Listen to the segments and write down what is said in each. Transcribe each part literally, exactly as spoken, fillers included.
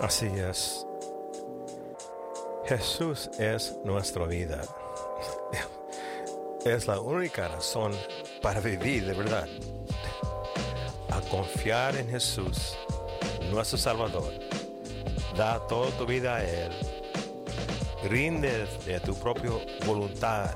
Así es. Jesús es nuestra vida. Es la única razón para vivir de verdad. A confiar en Jesús, nuestro Salvador. Da toda tu vida a Él. Rinde de tu propia voluntad.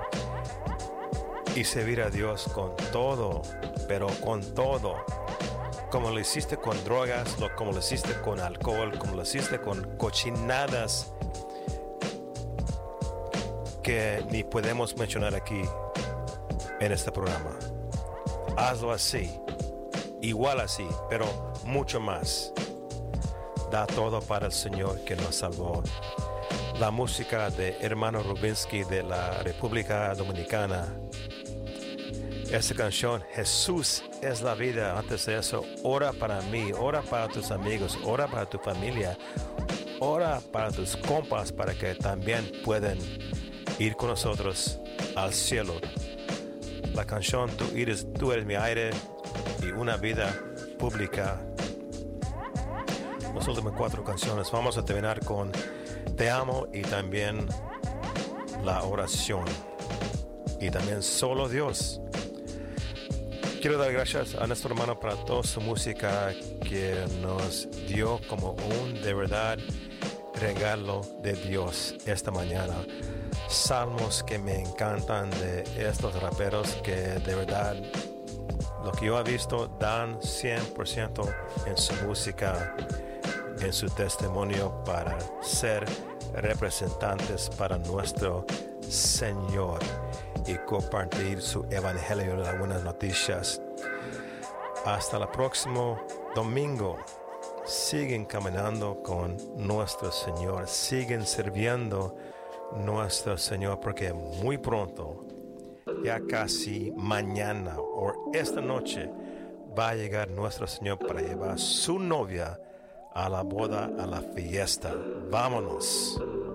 Y servir a Dios con todo, pero con todo. Como lo hiciste con drogas, como lo hiciste con alcohol, como lo hiciste con cochinadas que ni podemos mencionar aquí en este programa. Hazlo así, igual así, pero mucho más. Da todo para el Señor que nos salvó. La música de hermano Rubinsky de la República Dominicana. Esta canción, Jesús es la vida. Antes de eso, ora para mí, ora para tus amigos, ora para tu familia, ora para tus compas para que también puedan ir con nosotros al cielo. La canción, tú eres, tú eres mi aire y una vida pública. Las últimas cuatro canciones. Vamos a terminar con Te amo y también la oración. Y también solo Dios. Quiero dar gracias a nuestro hermano para toda su música que nos dio como un de verdad regalo de Dios esta mañana. Salmos que me encantan de estos raperos que de verdad lo que yo he visto dan cien por ciento en su música, en su testimonio para ser representantes para nuestro Señor y compartir su evangelio de las buenas noticias. Hasta el próximo domingo. Siguen caminando con nuestro Señor. Siguen sirviendo nuestro Señor, porque muy pronto, ya casi mañana o esta noche, va a llegar nuestro Señor para llevar a su novia a la boda, a la fiesta. Vámonos.